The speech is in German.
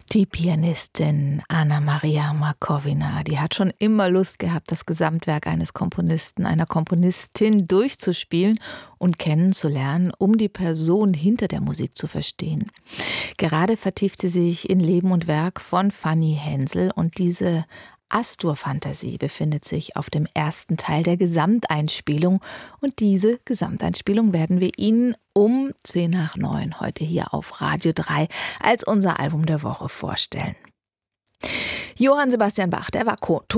Die Pianistin Anna Maria Markovina, die hat schon immer Lust gehabt, das Gesamtwerk eines Komponisten, einer Komponistin durchzuspielen und kennenzulernen, um die Person hinter der Musik zu verstehen. Gerade vertieft sie sich in Leben und Werk von Fanny Hensel und diese Astur-Fantasie befindet sich auf dem ersten Teil der Gesamteinspielung und diese Gesamteinspielung werden wir Ihnen um 8:50 heute hier auf Radio 3 als unser Album der Woche vorstellen. Johann Sebastian Bach, der war